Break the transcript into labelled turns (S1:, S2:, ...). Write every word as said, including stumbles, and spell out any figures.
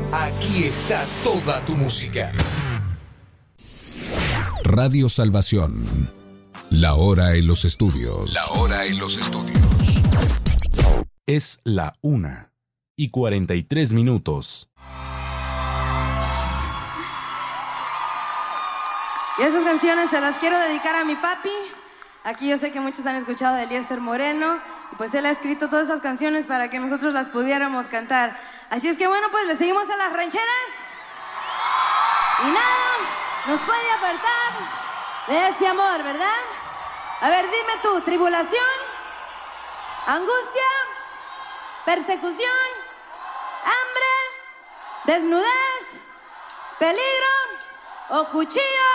S1: Aquí está toda tu música.
S2: Radio Salvación. La hora en los estudios.
S1: La hora en los estudios.
S3: Es la una y cuarenta y tres minutos.
S4: Y esas canciones se las quiero dedicar a mi papi. Aquí yo sé que muchos han escuchado de Eliezer Moreno. Y pues él ha escrito todas esas canciones para que nosotros las pudiéramos cantar. Así es que bueno, pues le seguimos a las rancheras. Y nada nos puede apartar de ese amor, ¿verdad? A ver, dime tú, tribulación, angustia, persecución, hambre, desnudez, peligro o cuchillo.